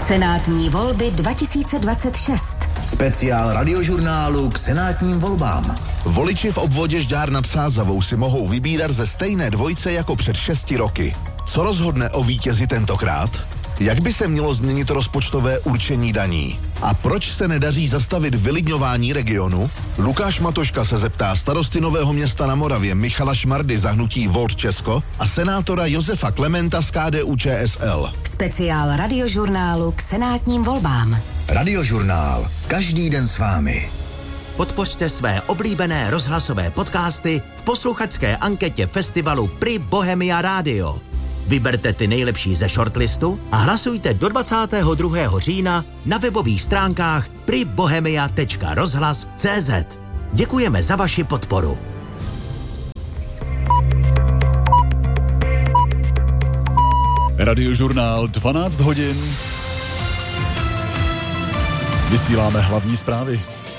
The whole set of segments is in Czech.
Senátní volby 2026. Speciál radiožurnálu k senátním volbám. Voliči v obvodě Žďár nad Sázavou si mohou vybírat ze stejné dvojce jako před 6 roky. Co rozhodne o vítězi tentokrát? Jak by se mělo změnit rozpočtové určení daní? A proč se nedaří zastavit vylidňování regionu? Lukáš Matoška se zeptá starosty Nového Města na Moravě Michala Šmardy za hnutí Volt Česko a senátora Josefa Klementa z KDU-ČSL. Speciál radiožurnálu k senátním volbám. Radiožurnál. Každý den s vámi. Podpořte své oblíbené rozhlasové podcasty v posluchačské anketě festivalu Pri Bohemia Radio. Vyberte ty nejlepší ze shortlistu a hlasujte do 22. října na webových stránkách pribohemia.rozhlas.cz. Děkujeme za vaši podporu. Radiožurnál 12 hodin. Vysíláme hlavní zprávy.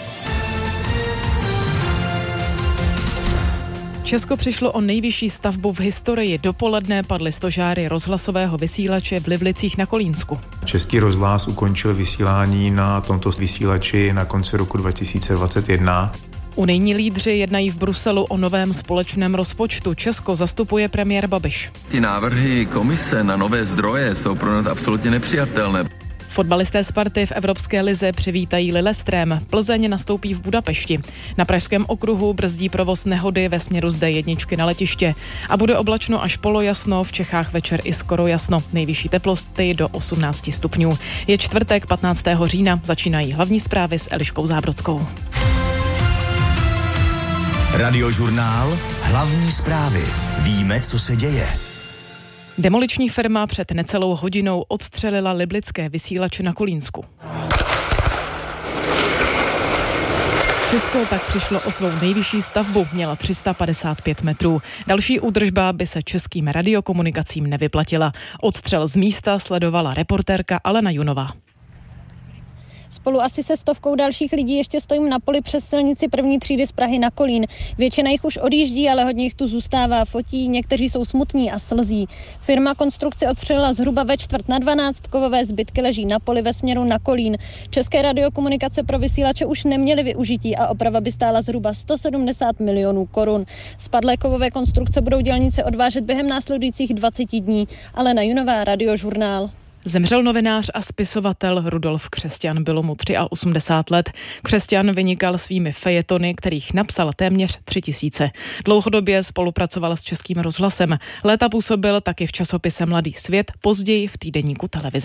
Česko přišlo o nejvyšší stavbu v historii. Dopoledne padly stožáry rozhlasového vysílače v Livlicích na Kolínsku. Český rozhlas ukončil vysílání na tomto vysílači na konci roku 2021. Unijní lídři jednají v Bruselu o novém společném rozpočtu. Česko zastupuje premiér Babiš. Ty návrhy komise na nové zdroje jsou pro nás absolutně nepřijatelné. Fotbalisté Sparty v Evropské lize přivítají Lillestrém. Plzeň nastoupí v Budapešti. Na Pražském okruhu brzdí provoz nehody ve směru z D1 na letiště. A bude oblačno až polojasno, v Čechách večer i skoro jasno. Nejvyšší teploty do 18 stupňů. Je čtvrtek 15. října, začínají hlavní zprávy s Eliškou Zábrodskou. Radiožurnál. Hlavní zprávy. Víme, co se děje. Demoliční firma před necelou hodinou odstřelila liblické vysílače na Kolínsku. Česko tak přišlo o svou nejvyšší stavbu, měla 355 metrů. Další údržba by se českým radiokomunikacím nevyplatila. Odstřel z místa sledovala reportérka Alena Junová. Spolu asi se 100 dalších lidí ještě stojím na poli přes silnici první třídy z Prahy na Kolín. Většina jich už odjíždí, ale hodně jich tu zůstává, fotí, někteří jsou smutní a slzí. Firma konstrukci odstřelila zhruba ve 11:45, kovové zbytky leží na poli ve směru na Kolín. České radiokomunikace pro vysílače už neměly využití a oprava by stála zhruba 170 milionů korun. Spadlé kovové konstrukce budou dělníci odvážet během následujících 20 dní. Alena Junová, Radiožurnál. Zemřel novinář a spisovatel Rudolf Křesťan, bylo mu 83 let. Křesťan vynikal svými fejetony, kterých napsal téměř 3000. Dlouhodobě spolupracoval s Českým rozhlasem. Léta působil taky v časopise Mladý svět, později v týdeníku Televize.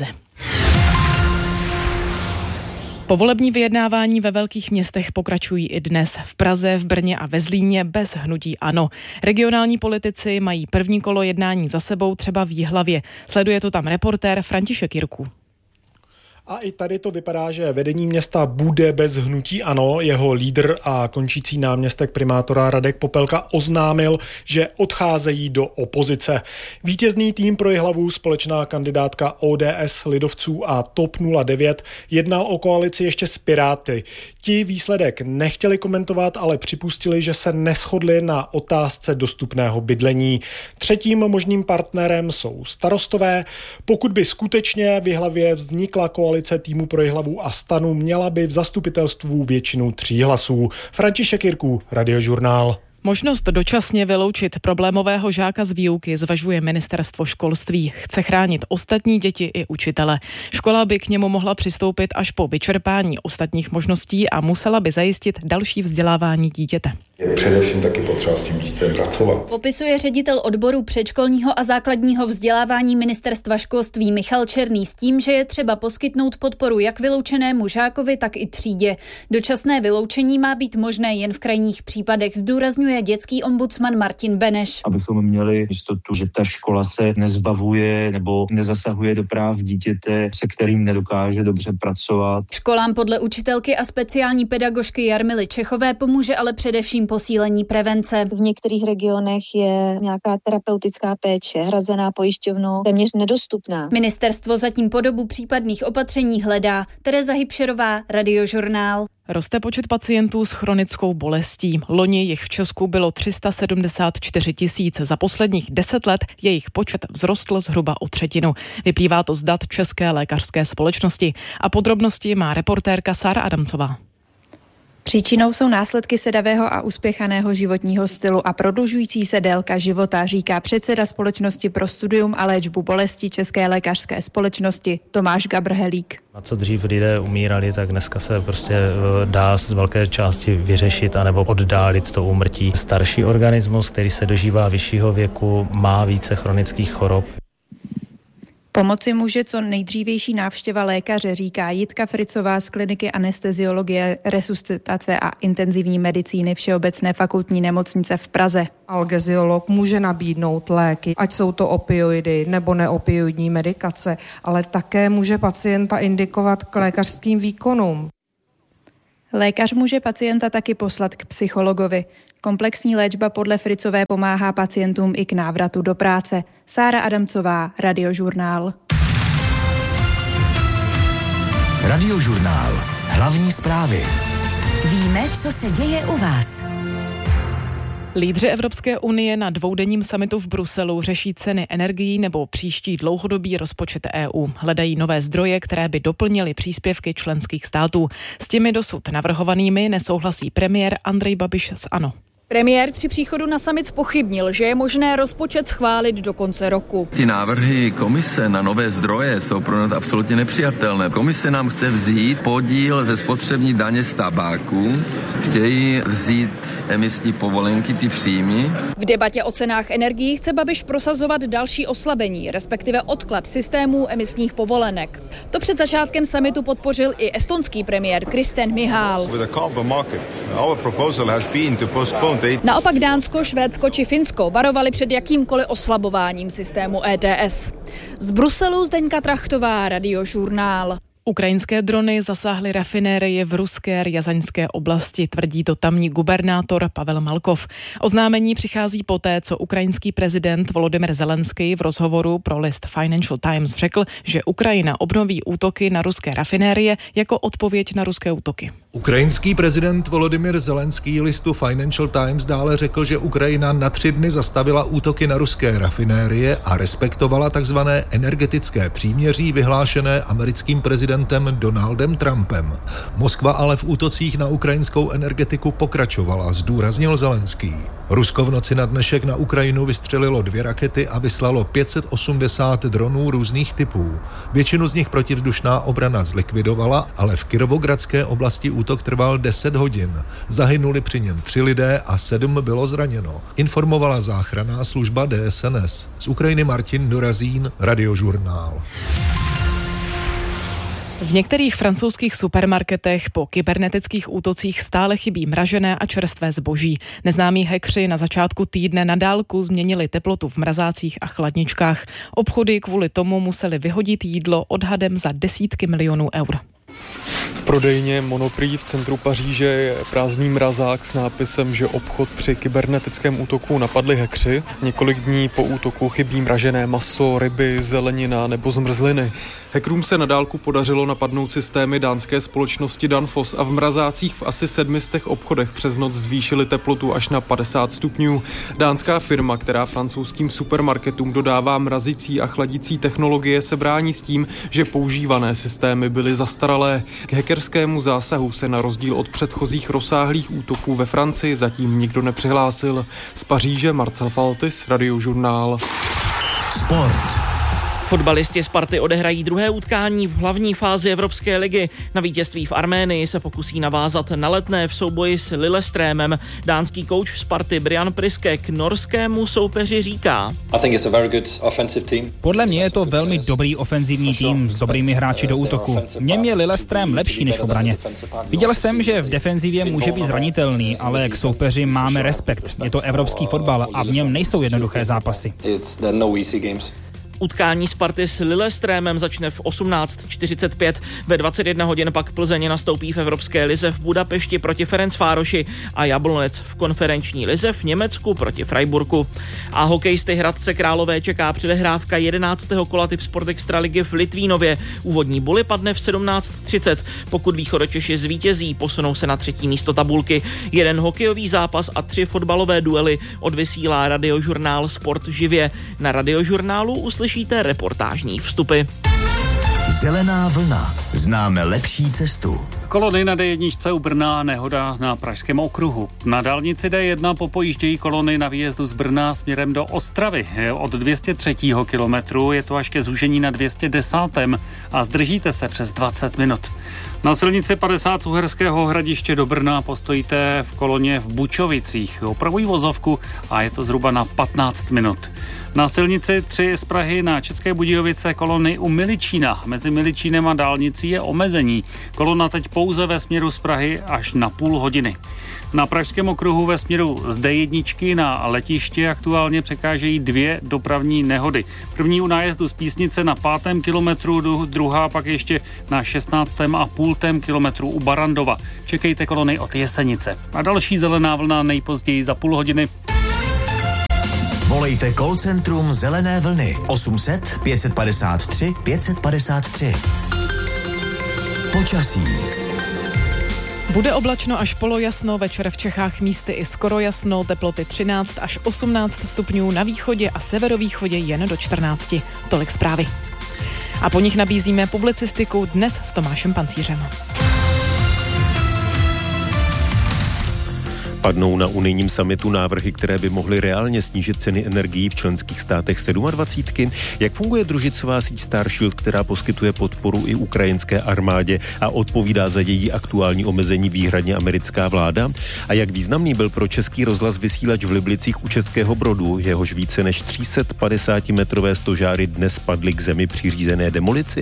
Povolební vyjednávání ve velkých městech pokračují i dnes. V Praze, v Brně a ve Zlíně bez hnutí ANO. Regionální politici mají první kolo jednání za sebou třeba v Jihlavě. Sleduje to tam reportér František Jirků. A i tady to vypadá, že vedení města bude bez hnutí ANO. Jeho lídr a končící náměstek primátora Radek Popelka oznámil, že odcházejí do opozice. Vítězný tým pro Jihlavu, společná kandidátka ODS, lidovců a TOP 09, jednal o koalici ještě s Piráty. Ti výsledek nechtěli komentovat, ale připustili, že se neshodli na otázce dostupného bydlení. Třetím možným partnerem jsou Starostové. Pokud by skutečně v Jihlavě vznikla koalice týmu pro Jihlavu a STANu, měla by v zastupitelstvu většinu 3 hlasů. František Jirků, Radiožurnál. Možnost dočasně vyloučit problémového žáka z výuky zvažuje ministerstvo školství. Chce chránit ostatní děti i učitele. Škola by k němu mohla přistoupit až po vyčerpání ostatních možností a musela by zajistit další vzdělávání dítěte. Je především taky potřeba s tím dítětem pracovat. Popisuje ředitel odboru předškolního a základního vzdělávání ministerstva školství Michal Černý s tím, že je třeba poskytnout podporu jak vyloučenému žákovi, tak i třídě. Dočasné vyloučení má být možné jen v krajních případech, zdůrazňuje dětský ombudsman Martin Beneš. Abychom měli jistotu, že ta škola se nezbavuje nebo nezasahuje do práv dítěte, se kterým nedokáže dobře pracovat. Školám podle učitelky a speciální pedagožky Jarmily Čechové pomůže ale především především posílení prevence. V některých regionech je nějaká terapeutická péče hrazená pojišťovnou téměř nedostupná. Ministerstvo zatím podobu případných opatření hledá. Tereza Hybšerová, Radiožurnál. Roste počet pacientů s chronickou bolestí. Loni jich v Česku bylo 374 000. Za posledních 10 let jejich počet vzrostl zhruba o třetinu. Vyplývá to z dat České lékařské společnosti. A podrobnosti má reportérka Sára Adamcová. Příčinou jsou následky sedavého a uspěchaného životního stylu a prodlužující se délka života, říká předseda Společnosti pro studium a léčbu bolesti České lékařské společnosti Tomáš Gabrhelík. A co dřív lidé umírali, tak dneska se prostě dá z velké části vyřešit anebo oddálit to úmrtí. Starší organismus, který se dožívá vyššího věku, má více chronických chorob. Pomoci může co nejdřívější návštěva lékaře, říká Jitka Fricová z kliniky anesteziologie, resuscitace a intenzivní medicíny Všeobecné fakultní nemocnice v Praze. Algeziolog může nabídnout léky, ať jsou to opioidy nebo neopioidní medikace, ale také může pacienta indikovat k lékařským výkonům. Lékař může pacienta taky poslat k psychologovi. Komplexní léčba podle Fricové pomáhá pacientům i k návratu do práce. Sára Adamcová, Radiožurnál. Radiožurnál. Hlavní zprávy. Víme, co se děje u vás. Lídři Evropské unie na dvoudenním summitu v Bruselu řeší ceny energií nebo příští dlouhodobý rozpočet EU. Hledají nové zdroje, které by doplnily příspěvky členských států. S těmi dosud navrhovanými nesouhlasí premiér Andrej Babiš z ANO. Premiér při příchodu na summit zpochybnil, že je možné rozpočet schválit do konce roku. Ty návrhy komise na nové zdroje jsou pro nás absolutně nepřijatelné. Komise nám chce vzít podíl ze spotřební daně z tabáku, chtějí vzít emisní povolenky, ty příjmy. V debatě o cenách energií chce Babiš prosazovat další oslabení, respektive odklad systémů emisních povolenek. To před začátkem summitu podpořil i estonský premiér Kristen Michal. Naopak Dánsko, Švédsko či Finsko varovali před jakýmkoliv oslabováním systému ETS. Z Bruselu Zdeňka Trachtová, Radiožurnál. Ukrajinské drony zasáhly rafinérie v ruské Rjazaňské oblasti, tvrdí to tamní gubernátor Pavel Malkov. Oznámení přichází poté, co ukrajinský prezident Volodymyr Zelenský v rozhovoru pro list Financial Times řekl, že Ukrajina obnoví útoky na ruské rafinérie jako odpověď na ruské útoky. Ukrajinský prezident Volodymyr Zelenský listu Financial Times dále řekl, že Ukrajina na 3 dny zastavila útoky na ruské rafinérie a respektovala takzvané energetické příměří vyhlášené americkým prezidentem Donaldem Trumpem. Moskva ale v útocích na ukrajinskou energetiku pokračovala, zdůraznil Zelenský. Rusko v noci na dnešek na Ukrajinu vystřelilo 2 rakety a vyslalo 580 dronů různých typů. Většinu z nich protivzdušná obrana zlikvidovala, ale v Kirovogradské oblasti útok trval 10 hodin. Zahynuli při něm 3 lidé a 7 bylo zraněno, informovala záchranná služba DSNS. Z Ukrajiny Martin Dorazín, Radiožurnál. V některých francouzských supermarketech po kybernetických útocích stále chybí mražené a čerstvé zboží. Neznámí hackři na začátku týdne na dálku změnili teplotu v mrazácích a chladničkách. Obchody kvůli tomu museli vyhodit jídlo odhadem za desítky milionů eur. V prodejně Monoprix v centru Paříže je prázdný mrazák s nápisem, že obchod při kybernetickém útoku napadli hackři. Několik dní po útoku chybí mražené maso, ryby, zelenina nebo zmrzliny. Hackerům se na dálku podařilo napadnout systémy dánské společnosti Danfoss a v mrazácích v asi 700 obchodech přes noc zvýšili teplotu až na 50 stupňů. Dánská firma, která francouzským supermarketům dodává mrazící a chladící technologie, se brání s tím, že používané systémy byly zastaralé. K hackerskému zásahu se na rozdíl od předchozích rozsáhlých útoků ve Francii zatím nikdo nepřihlásil. Z Paříže Marcel Faltis, Radiožurnál. Sport. Fotbalisti Sparty odehrají druhé utkání v hlavní fázi Evropské ligy. Na vítězství v Arménii se pokusí navázat na Letné v souboji s Lillestrémem. Dánský kouč Sparty Brian Priske k norskému soupeři říká: Podle mě je to velmi dobrý ofenzivní tým s dobrými hráči do útoku. Mně je Lillestrém lepší než v obraně. Viděl jsem, že v defenzivě může být zranitelný, ale k soupeři máme respekt. Je to evropský fotbal a v něm nejsou jednoduché zápasy. Utkání Sparty s Lillestrémem začne v 18:45. Ve 21 hodin pak Plzeň nastoupí v Evropské lize v Budapešti proti Ferencvároši a Jablonec v konferenční lize v Německu proti Freiburgu. A hokejisty Hradce Králové čeká předehrávka 11. kola Tipsport Extraligy v Litvínově. Úvodní buly padne v 17:30. Pokud Východočeši zvítězí, posunou se na 3. místo tabulky. Jeden hokejový zápas a 3 fotbalové duely odvysílá radiožurnál Sport živě. Na radiožurnálu uslyšíte reportážní vstupy. Zelená vlna. Známe lepší cestu. Kolony na D1 u Brna, nehoda na Pražském okruhu. Na dálnici D1 popojíždějí kolony na výjezdu z Brna směrem do Ostravy. Od 203. kilometru je to až ke zúžení na 210. a zdržíte se přes 20 minut. Na silnici 50 z Uherského Hradiště do Brna postojíte v koloně v Bučovicích. Opravují vozovku a je to zhruba na 15 minut. Na silnici 3 z Prahy na České Budějovice kolony u Miličína. Mezi Miličínem a dálnicí je omezení. Kolona teď pouze ve směru z Prahy až na půl hodiny. Na Pražském okruhu ve směru z D1 na letiště aktuálně překážejí 2 dopravní nehody. První u nájezdu z Písnice na 5. kilometru, druhá pak ještě na 16,5 kilometru u Barandova. Čekejte kolony od Jesenice. A další zelená vlna nejpozději za půl hodiny. Volejte call centrum Zelené vlny 800 553 553. Počasí. Bude oblačno až polojasno, večer v Čechách místy i skoro jasno, teploty 13 až 18 stupňů, na východě a severovýchodě jen do 14. Tolik zprávy. A po nich nabízíme publicistiku dnes s Tomášem Pancířem. Padnou na unijním summitu návrhy, které by mohly reálně snížit ceny energií v členských státech 27. Jak funguje družicová síť Starshield, která poskytuje podporu i ukrajinské armádě a odpovídá za její aktuální omezení výhradně americká vláda? A jak významný byl pro Český rozhlas vysílač v Liblicích u Českého Brodu, jehož více než 350-metrové stožáry dnes padly k zemi při řízené demolici?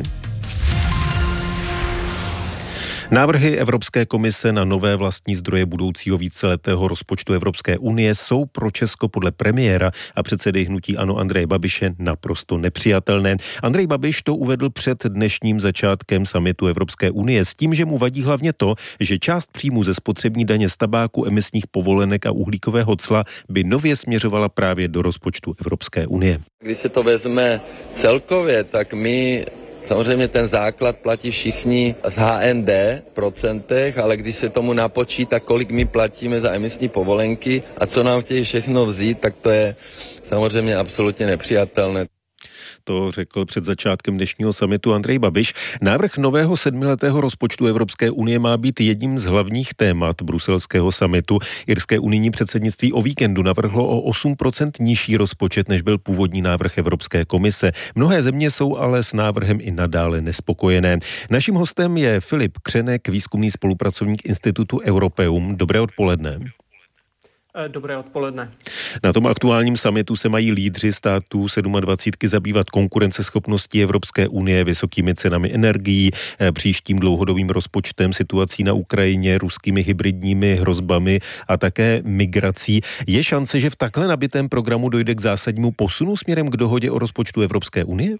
Návrhy Evropské komise na nové vlastní zdroje budoucího víceletého rozpočtu Evropské unie jsou pro Česko podle premiéra a předsedy hnutí ANO Andreje Babiše naprosto nepřijatelné. Andrej Babiš to uvedl před dnešním začátkem summitu Evropské unie s tím, že mu vadí hlavně to, že část příjmů ze spotřební daně z tabáku, emisních povolenek a uhlíkového cla by nově směřovala právě do rozpočtu Evropské unie. Když se to vezme celkově, tak my samozřejmě ten základ platí všichni z HND v procentech, ale když se tomu napočítá, kolik my platíme za emisní povolenky a co nám chtějí všechno vzít, tak to je samozřejmě absolutně nepřijatelné. To řekl před začátkem dnešního summitu Andrej Babiš. Návrh nového 7letého rozpočtu Evropské unie má být jedním z hlavních témat bruselského summitu. Irské unijní předsednictví o víkendu navrhlo o 8% nižší rozpočet, než byl původní návrh Evropské komise. Mnohé země jsou ale s návrhem i nadále nespokojené. Naším hostem je Filip Křenek, výzkumný spolupracovník Institutu Europeum. Dobré odpoledne. Dobré odpoledne. Na tom aktuálním summitu se mají lídři států 27 zabývat konkurenceschopností Evropské unie, vysokými cenami energií, příštím dlouhodobým rozpočtem, situací na Ukrajině, ruskými hybridními hrozbami a také migrací. Je šance, že v takhle nabitém programu dojde k zásadnímu posunu směrem k dohodě o rozpočtu Evropské unie?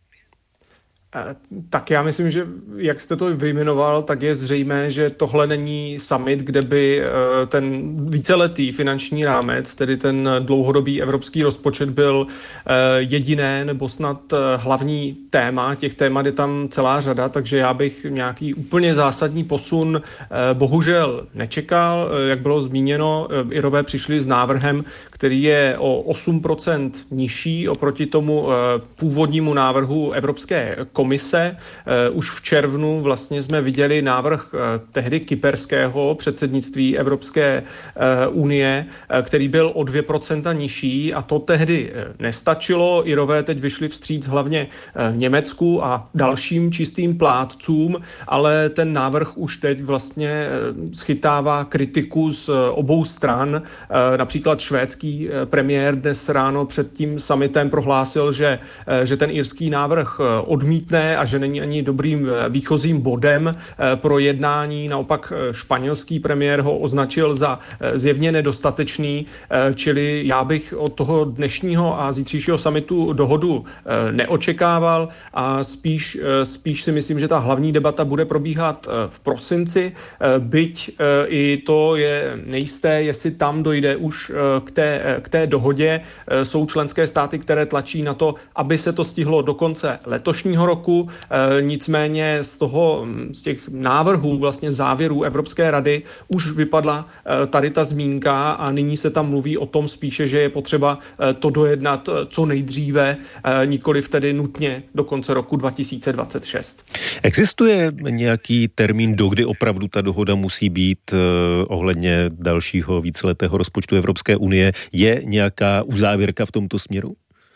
Tak já myslím, že jak jste to vyjmenoval, tak je zřejmé, že tohle není summit, kde by ten víceletý finanční rámec, tedy ten dlouhodobý evropský rozpočet byl jediné nebo snad hlavní téma. Těch témat je tam celá řada, takže já bych nějaký úplně zásadní posun bohužel nečekal. Jak bylo zmíněno, Irové přišli s návrhem, který je o 8% nižší oproti tomu původnímu návrhu Evropské komise. Už v červnu vlastně jsme viděli návrh tehdy kyperského předsednictví Evropské unie, který byl o 2% nižší a to tehdy nestačilo. Irové teď vyšli vstříc hlavně Německu a dalším čistým plátcům, ale ten návrh už teď vlastně schytává kritiku z obou stran. Například švédský irský premiér dnes ráno před tím summitem prohlásil, že ten irský návrh odmítne a že není ani dobrým výchozím bodem pro jednání. Naopak španělský premiér ho označil za zjevně nedostatečný, čili já bych od toho dnešního a zítřejšího summitu dohodu neočekával a spíš si myslím, že ta hlavní debata bude probíhat v prosinci, byť i to je nejisté, jestli tam dojde už k té dohodě. Jsou členské státy, které tlačí na to, aby se to stihlo do konce letošního roku. Nicméně z těch návrhů, vlastně závěrů Evropské rady už vypadla tady ta zmínka a nyní se tam mluví o tom spíše, že je potřeba to dojednat co nejdříve, nikoliv tedy nutně do konce roku 2026. Existuje nějaký termín, dokdy opravdu ta dohoda musí být ohledně dalšího víceletého rozpočtu Evropské unie? Je nějaká uzávěrka v tomto směru?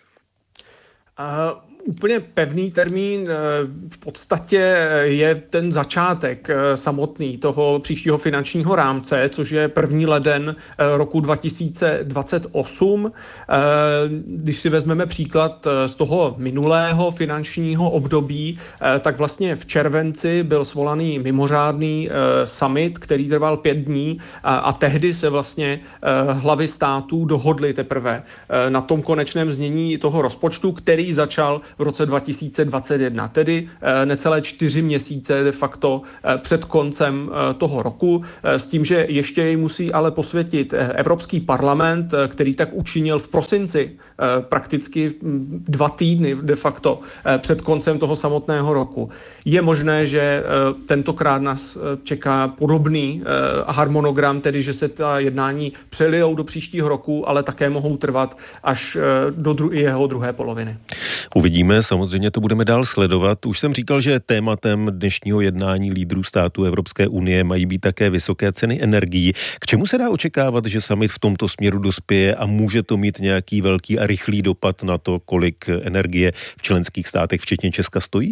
Úplně pevný termín v podstatě je ten začátek samotný toho příštího finančního rámce, což je 1. leden roku 2028. Když si vezmeme příklad z toho minulého finančního období, tak vlastně v červenci byl svolaný mimořádný summit, který trval 5 dní a tehdy se vlastně hlavy států dohodly teprve na tom konečném znění toho rozpočtu, který začal v roce 2021, tedy necelé 4 měsíce de facto před koncem toho roku, s tím, že ještě jej musí ale posvětit Evropský parlament, který tak učinil v prosinci, prakticky 2 týdny de facto před koncem toho samotného roku. Je možné, že tentokrát nás čeká podobný harmonogram, tedy že se ta jednání přelijou do příštího roku, ale také mohou trvat až do jeho druhé poloviny. Uvidíme, samozřejmě to budeme dál sledovat. Už jsem říkal, že tématem dnešního jednání lídrů států Evropské unie mají být také vysoké ceny energií. K čemu se dá očekávat, že summit v tomto směru dospěje a může to mít nějaký velký a rychlý dopad na to, kolik energie v členských státech, včetně Česka, stojí?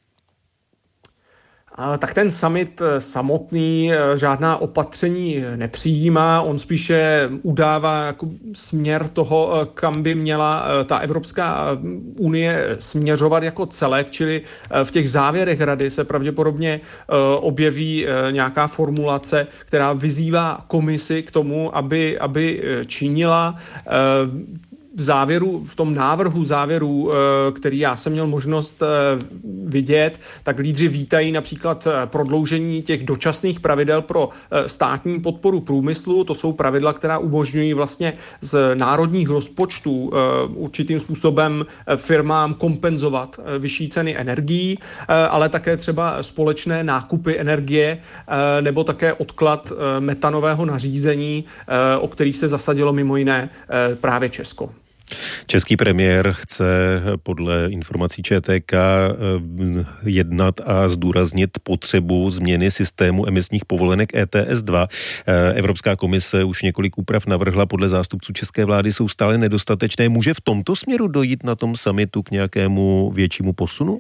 Tak ten summit samotný žádná opatření nepřijímá, on spíše udává jako směr toho, kam by měla ta Evropská unie směřovat jako celek, čili v těch závěrech rady se pravděpodobně objeví nějaká formulace, která vyzývá komisi k tomu, aby činila v tom návrhu závěrů, který já jsem měl možnost vidět, tak lídři vítají například prodloužení těch dočasných pravidel pro státní podporu průmyslu. To jsou pravidla, která umožňují vlastně z národních rozpočtů určitým způsobem firmám kompenzovat vyšší ceny energií, ale také třeba společné nákupy energie nebo také odklad metanového nařízení, o který se zasadilo mimo jiné právě Česko. Český premiér chce podle informací ČTK jednat a zdůraznit potřebu změny systému emisních povolenek ETS2. Evropská komise už několik úprav navrhla, podle zástupců české vlády jsou stále nedostatečné. Může v tomto směru dojít na tom summitu k nějakému většímu posunu?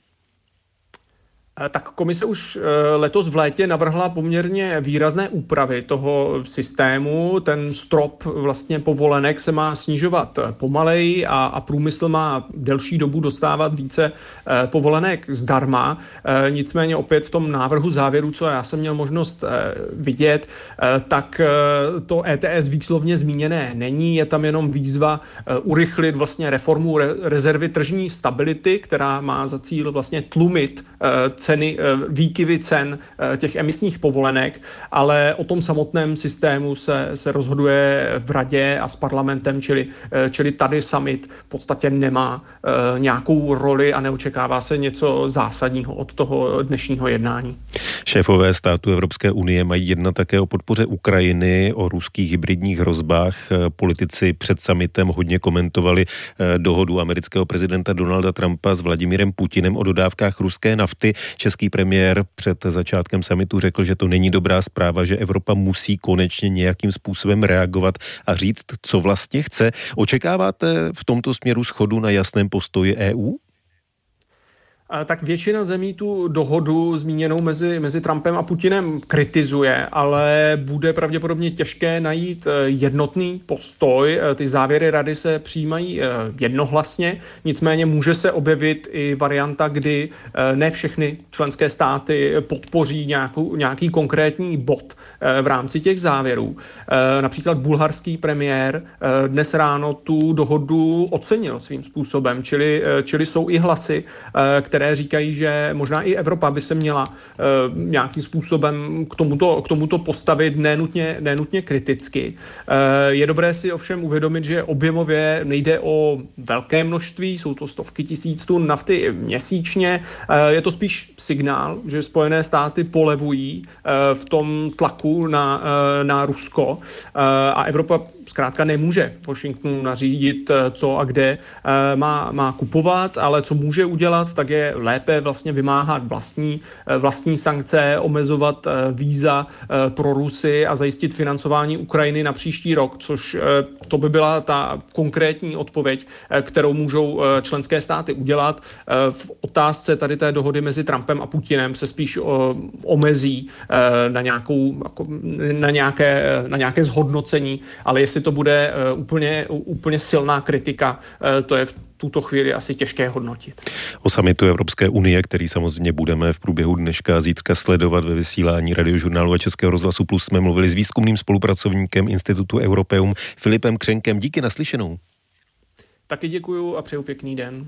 Tak komise už letos v létě navrhla poměrně výrazné úpravy toho systému. Ten strop vlastně povolenek se má snižovat pomaleji a průmysl má delší dobu dostávat více povolenek zdarma. Nicméně opět v tom návrhu závěru, co já jsem měl možnost vidět, tak to ETS výslovně zmíněné není. Je tam jenom výzva urychlit vlastně reformu rezervy tržní stability, která má za cíl vlastně tlumit ceny, výkyvy cen těch emisních povolenek, ale o tom samotném systému se rozhoduje v radě a s parlamentem, čili tady summit v podstatě nemá nějakou roli a neočekává se něco zásadního od toho dnešního jednání. Šéfové států Evropské unie mají jednat také o podpoře Ukrajiny, o ruských hybridních hrozbách. Politici před summitem hodně komentovali dohodu amerického prezidenta Donalda Trumpa s Vladimírem Putinem o dodávkách ruské nafty. Český premiér před začátkem summitu řekl, že to není dobrá zpráva, že Evropa musí konečně nějakým způsobem reagovat a říct, co vlastně chce. Očekáváte v tomto směru shodu na jasném postoji EU? tak většina zemí tu dohodu zmíněnou mezi Trumpem a Putinem kritizuje, ale bude pravděpodobně těžké najít jednotný postoj. Ty závěry rady se přijímají jednohlasně, nicméně může se objevit i varianta, kdy ne všechny členské státy podpoří nějaký konkrétní bod v rámci těch závěrů. Například bulharský premiér dnes ráno tu dohodu ocenil svým způsobem, čili jsou i hlasy, které říkají, že možná i Evropa by se měla nějakým způsobem k tomuto postavit nenutně kriticky. Je dobré si ovšem uvědomit, že objemově nejde o velké množství, jsou to stovky tisíc tun nafty měsíčně. Je to spíš signál, že Spojené státy polevují v tom tlaku na Rusko a Evropa zkrátka nemůže Washingtonu nařídit, co a kde má kupovat, ale co může udělat, tak je lépe vlastně vymáhat vlastní sankce, omezovat víza pro Rusy a zajistit financování Ukrajiny na příští rok, což to by byla ta konkrétní odpověď, kterou můžou členské státy udělat. V otázce tady té dohody mezi Trumpem a Putinem se spíš omezí na nějaké zhodnocení, ale jestli to bude úplně silná kritika, to je v tuto chvíli asi těžké hodnotit. O summitu Evropské unie, který samozřejmě budeme v průběhu dneška a zítra sledovat ve vysílání Radiožurnálu a Českého rozhlasu Plus, jsme mluvili s výzkumným spolupracovníkem Institutu Europeum Filipem Křenkem. Díky, naslyšenou. Taky děkuju a přeju pěkný den.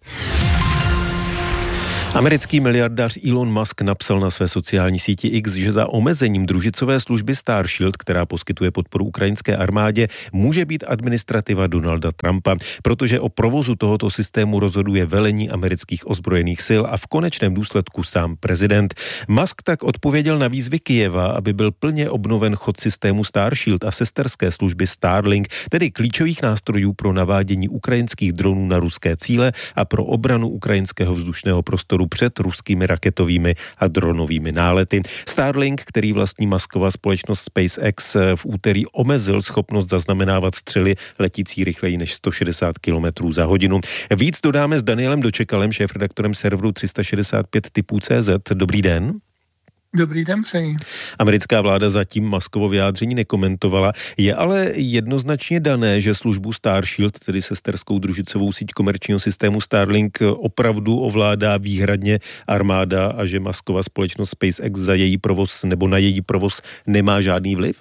Americký miliardář Elon Musk napsal na své sociální síti X, že za omezením družicové služby Starshield, která poskytuje podporu ukrajinské armádě, může být administrativa Donalda Trumpa, protože o provozu tohoto systému rozhoduje velení amerických ozbrojených sil a v konečném důsledku sám prezident. Musk tak odpověděl na výzvy Kyjeva, aby byl plně obnoven chod systému Starshield a sesterské služby Starlink, tedy klíčových nástrojů pro navádění ukrajinských dronů na ruské cíle a pro obranu ukrajinského vzdušného prostoru před ruskými raketovými a dronovými nálety. Starlink, který vlastní Muskova společnost SpaceX, v úterý omezil schopnost zaznamenávat střely letící rychleji než 160 km za hodinu. Víc dodáme s Danielem Dočekalem, šéfredaktorem serveru 365 typů.cz. Dobrý den. Dobrý den, přeji. Americká vláda zatím Muskovo vyjádření nekomentovala. Je ale jednoznačně dané, že službu Starshield, tedy sesterskou družicovou síť komerčního systému Starlink, opravdu ovládá výhradně armáda a že Muskova společnost SpaceX za její provoz nebo na její provoz nemá žádný vliv?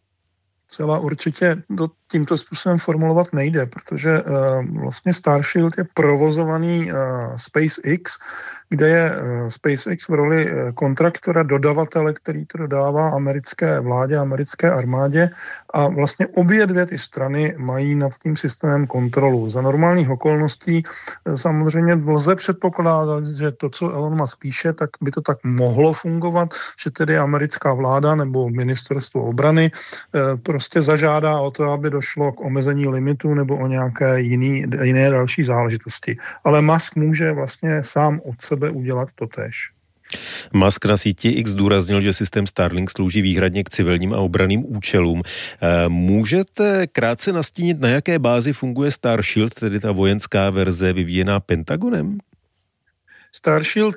Celá určitě tímto způsobem formulovat nejde, protože vlastně Starshield je provozovaný SpaceX, kde je SpaceX v roli kontraktora, dodavatele, který to dodává americké vládě, americké armádě a vlastně obě dvě ty strany mají nad tím systémem kontrolu. Za normálních okolností samozřejmě lze předpokládat, že to, co Elon Musk píše, tak by to tak mohlo fungovat, že tedy americká vláda nebo ministerstvo obrany prostě zažádá o to, aby došlo k omezení limitu nebo o nějaké jiné další záležitosti. Ale Musk může vlastně sám od sebe udělat totéž. Musk na síti X zdůraznil, že systém Starlink slouží výhradně k civilním a obranným účelům. Můžete krátce nastínit, na jaké bázi funguje Starshield, tedy ta vojenská verze vyvíjená Pentagonem? Starshield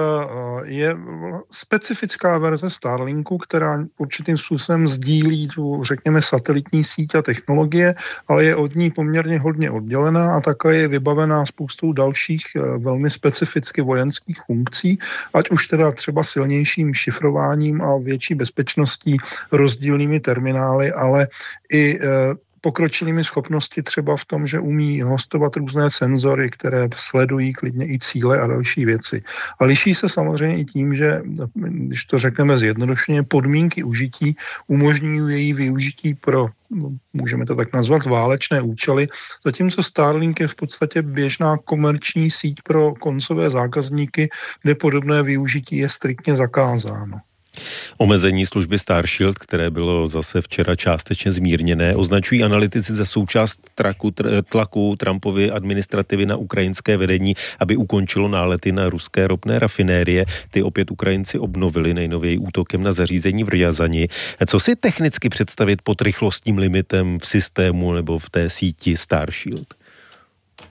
je specifická verze Starlinku, která určitým způsobem sdílí tu, řekněme, satelitní síť a technologie, ale je od ní poměrně hodně oddělená a také je vybavená spoustou dalších velmi specificky vojenských funkcí, ať už teda třeba silnějším šifrováním a větší bezpečností, rozdílnými terminály, ale i pokročilými schopnosti třeba v tom, že umí hostovat různé senzory, které sledují klidně i cíle a další věci. A liší se samozřejmě i tím, že, když to řekneme zjednodušeně, podmínky užití umožňují její využití pro, můžeme to tak nazvat, válečné účely, zatímco Starlink je v podstatě běžná komerční síť pro koncové zákazníky, kde podobné využití je striktně zakázáno. Omezení služby Starshield, které bylo zase včera částečně zmírněné, označují analytici za součást tlaku Trumpovy administrativy na ukrajinské vedení, aby ukončilo nálety na ruské ropné rafinérie. Ty opět Ukrajinci obnovili nejnověji útokem na zařízení v Rjazani. Co si technicky představit pod rychlostním limitem v systému nebo v té síti Starshield?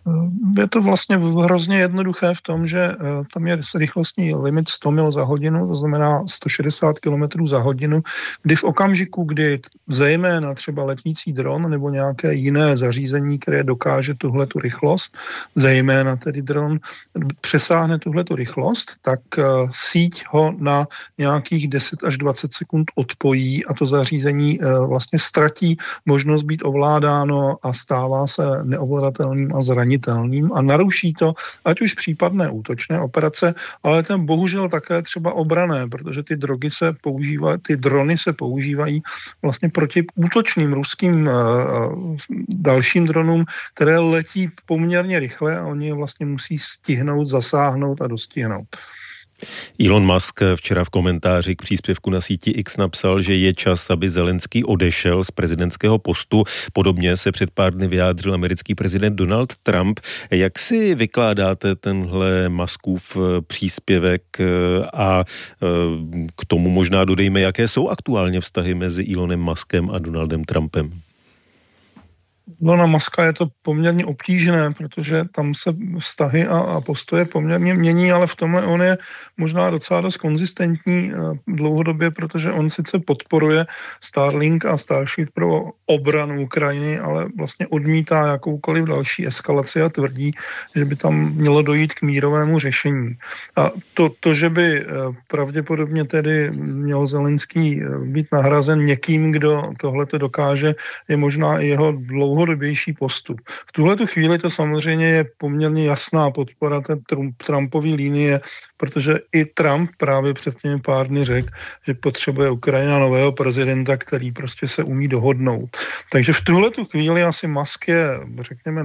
Je to vlastně hrozně jednoduché v tom, že tam je rychlostní limit 100 mil za hodinu, to znamená 160 km za hodinu, kdy v okamžiku, kdy zejména třeba letící dron nebo nějaké jiné zařízení, které dokáže tuhletu rychlost, zejména tedy dron, přesáhne tuhletu rychlost, tak síť ho na nějakých 10 až 20 sekund odpojí a to zařízení vlastně ztratí možnost být ovládáno a stává se neovladatelným a zranitelným a naruší to ať už případné útočné operace, ale ten bohužel také třeba obrané, protože ty drony se používají vlastně proti útočným ruským dalším dronům, které letí poměrně rychle a oni je vlastně musí stihnout, zasáhnout a dostihnout. Elon Musk včera v komentáři k příspěvku na síti X napsal, že je čas, aby Zelenský odešel z prezidentského postu. Podobně se před pár dny vyjádřil americký prezident Donald Trump. Jak si vykládáte tenhle Muskův příspěvek a k tomu možná dodejme, jaké jsou aktuálně vztahy mezi Elonem Muskem a Donaldem Trumpem? Na Muska je to poměrně obtížné, protože tam se vztahy a postoje poměrně mění, ale v tomhle on je možná docela dost konzistentní dlouhodobě, protože on sice podporuje Starlink a Starship pro obranu Ukrajiny, ale vlastně odmítá jakoukoliv další eskalaci a tvrdí, že by tam mělo dojít k mírovému řešení. A to že by pravděpodobně tedy měl Zelenský být nahrazen někým, kdo tohleto dokáže, je možná i jeho dlouhodobější postup. V tuhletu chvíli to samozřejmě je poměrně jasná podpora té Trumpové linie, protože i Trump právě před těmi pár dny řekl, že potřebuje Ukrajina nového prezidenta, který prostě se umí dohodnout. Takže v tuhletu chvíli asi Musk je, řekněme,